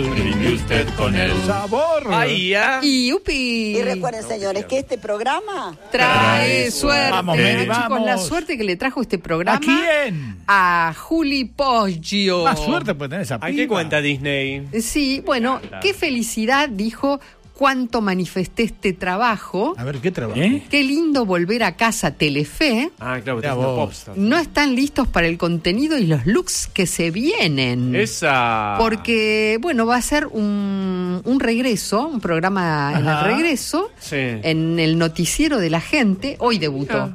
Brinde usted con el sabor. Y upi. Y recuerden, señores, que este programa trae suerte. Vamos, Mary, Chicos, vamos. la suerte que le trajo este programa. ¿A quién? A Juli Poggio. Más suerte puede tener esa piba. ¿A qué cuenta Disney? Sí, bueno, qué felicidad, dijo, cuánto manifesté este trabajo. A ver, ¿qué trabajo? Qué lindo volver a casa, Telefe. Ah, claro, Mirá estás haciendo vos. popstar. No están listos para el contenido y los looks que se vienen. Esa. Porque, bueno, va a ser un regreso, un programa en el Ajá. regreso, Sí. en el noticiero de la gente. Hoy debutó,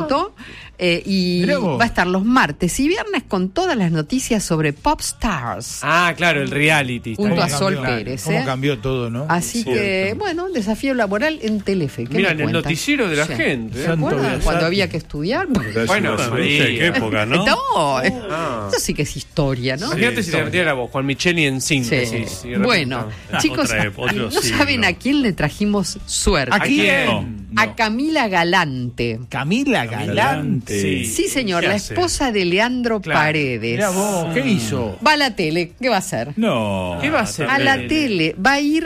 y Mirá vos. va a estar los martes y viernes con todas las noticias sobre pop stars. Ah, claro, el reality. Junto Está a bien. Sol cambió, Pérez, ¿Cómo ¿eh? cambió todo, no? Así que, bueno, desafío laboral en Telefe. ¿Qué Mira, me en el cuentan? noticiero de la Sí. gente. ¿Se Santo acuerdan Dios, cuando santo. había que estudiar? Bueno, No sé qué época, ¿no? No, Ah. eso sí que es historia, ¿no? Imagínate si te metiera la voz, Juan Micheli en síntesis. Sí. Y de repente- Bueno, chicos, otro no siglo. saben a quién le trajimos suerte. ¿A quién? No. A Camila Galante. Camila Galante. Sí. Sí, señor, ¿Qué la hace? esposa de Leandro Claro. Paredes. Mirá vos, ¿qué hizo? Va a la tele, ¿qué va a hacer? No. ¿Qué va a hacer? A la Tele. tele, va a ir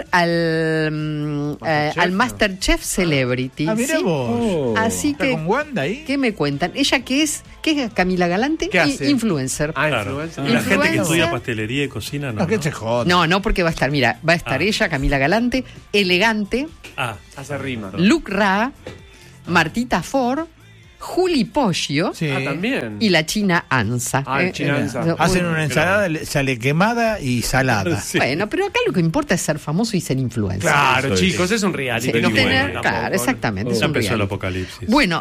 al Masterchef Celebrity. Ah, mirá ¿sí? vos. Oh. Así ¿Está que, con Wanda ahí? ¿qué me cuentan? ¿Ella qué es? ¿Qué es Camila Galante? ¿Qué hace? Influencer. Ah, Claro. influencer. Y la gente que Influencer. estudia pastelería y cocina, no. No, que ¿no? se joda. No, porque va a estar, mira, va a estar ella, Camila Galante, elegante, Ah, Hace rima. Luke Ra, Martita Ford, Juli Poggio Sí. Ah, también. y la China Ansa. Ah, el China Ansa. Hacen una ensalada, sale quemada y salada. Sí. Bueno, pero acá lo que importa es ser famoso y ser influencer. Claro, Eso chicos, es. es un reality. Sí, no Very tener- bueno, claro, tampoco. exactamente. es ya un empezó el reality. apocalipsis. Bueno,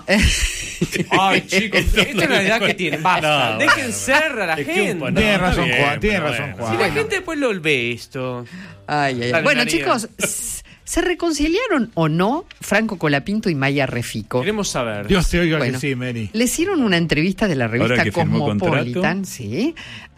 Ay, chicos, esta es la edad que tienen. Basta. No, Dejen bueno. ser a la Es que gente. un- Tiene No, razón, está bien, Juan, tiene pero razón, bueno. Juan. Si la gente después lo ve esto. ay, ay, ay. Dale, Bueno, María. chicos, ¿se reconciliaron o no Franco Colapinto y Maya Refico? Queremos saber. Dios te oiga Bueno. que sí, Mary. Le hicieron una entrevista de la Ahora revista que firmó Cosmopolitan, contrato. sí,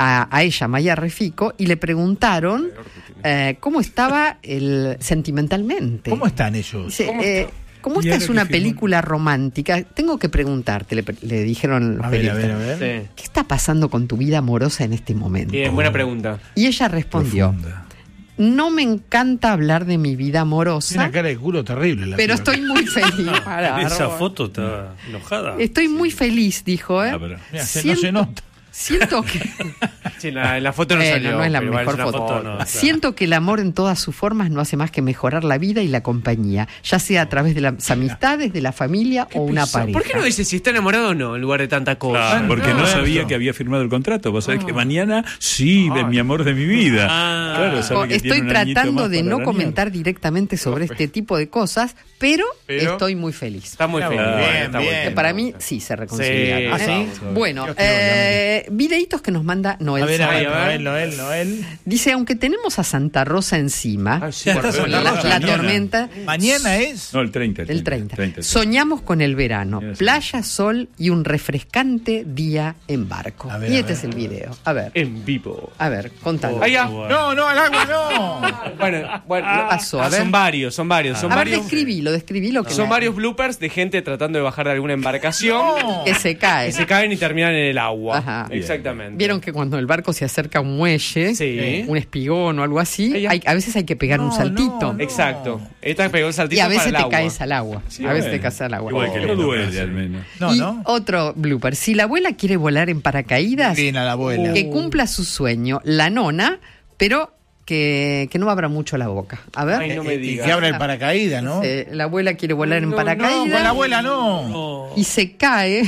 a ella, Maya Refico, y le preguntaron cómo estaba sentimentalmente. ¿Cómo están ellos? Dice, como Y esta ahora es que una firmó- película romántica, tengo que preguntarte, le dijeron los A ver, a periodistas, ver, a ver. Sí. ¿qué está pasando con tu vida amorosa en este momento? Bien, buena pregunta. Y ella respondió, Profunda. no me encanta hablar de mi vida Tiene amorosa, una cara de culo terrible. La pero piba. estoy muy feliz. Pará, Esa Roba. foto está enojada. Estoy muy feliz, dijo, ¿eh? Ah, pero- Mira, no se nota. Siento que... Sí, en la foto no Bueno, salió. no es la pero igual mejor una foto. no. Siento que el amor en todas sus formas no hace más que mejorar la vida y la compañía, ya sea a través de las amistades, de la familia o una pareja. ¿Por qué no dice si está enamorado o no en lugar de tanta cosa? Claro, porque no, no, sabía eso. que había firmado el contrato. Vos sabés que mañana, sí, de mi amor de mi vida. Ah. Claro, sabe que Estoy tiene un añito tratando más de para no arañar. comentar directamente sobre este tipo de cosas, pero Pero- estoy muy feliz. Está muy Está feliz. bien, está bien. muy Que para mí sí se reconciliaron. Sí. ¿eh? ¿Ah, sí? Bueno, Dios te oiga, videitos que nos manda Noel A ver, a ver, Sáenz. Noel. Dice, aunque tenemos a Santa Rosa encima, Ah, sí, por Santa la Rosa, mañana. tormenta, Mañana es. No, el 30. el 30. 30. Soñamos con el verano, Mira, sí. playa, sol y un refrescante día en barco. A ver, Y a este ver. es el video. A ver, En vivo. contalo. Ahí ya. No, no, al agua no. Bueno, ¿Qué pasó? A ver. son varios. Son A ver, varios. describilo. Que, Son varios bloopers de gente tratando de bajar de alguna embarcación que se cae. que se caen y terminan en el agua. Ajá. Exactamente. Vieron que cuando el barco se acerca a un muelle, Sí. un espigón o algo así, Ella- a veces hay que pegar un No, saltito. no. Exacto. Esta pegó el saltito Y a para veces el te agua. caes al agua. Sí, a veces te bueno. caes al agua. Igual que Oh, no duele, al menos. No, y no. otro blooper. Si la abuela quiere volar en paracaídas, Bien a la abuela. que cumpla su sueño. La nona, pero que no abra mucho la boca. A ver. Ay, no me Y digas. que abra el paracaídas, ¿no? La abuela quiere volar en No, paracaídas No, con la abuela no. y se cae.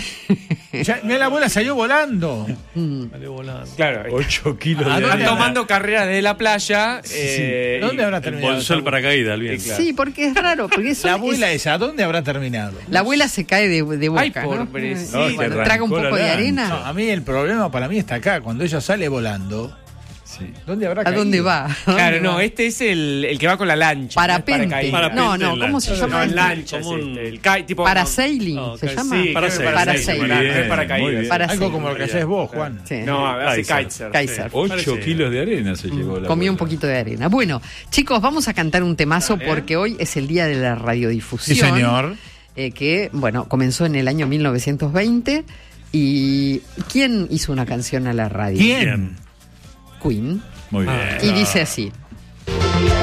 Ya, mira, la abuela salió volando. Claro. 8 kilos ¿A de dónde Están arena. tomando carreras desde la playa. ¿Dónde habrá El terminado? bolsó el paracaídas, bien. claro. Sí, porque es raro. Porque eso La es- abuela esa, ¿dónde habrá terminado? la abuela se cae de boca. Ay, ¿no? pobrecita. No, Bueno, que traga un arrancó poco la de lancha. arena. No, a mí el problema para mí está acá. Cuando ella sale volando, Sí. ¿dónde habrá ¿A caído? dónde va? Claro, no, este es el que va con la lancha. Parapente. Paracaídas. No, Parapente ¿cómo en se lancha. llama? No, en este? lancha es Como un- este. El kai- tipo, Parasailing, No, ¿se sí, llama? Parasailing. Parasailing. Claro, Muy es bien, paracaídas. muy bien. Parasailing. Algo como lo que haces vos, Juan. Sí. No, hace Kaiser. kitesurf. Kaiser. 8 kilos de arena se llevó la Comí un abuela. poquito de arena. Bueno, chicos, vamos a cantar un temazo porque hoy es el día de la radiodifusión. Sí, señor. Que, bueno, comenzó en el año 1920. ¿Y quién hizo una canción a la radio? ¿Quién? Queen. Muy bien. Y dice así.